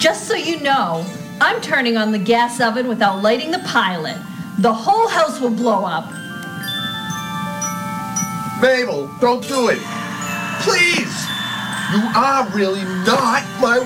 Just so you know, I'm turning on the gas oven without lighting the pilot. The whole house will blow up. Mabel, don't do it. Please. You are really not my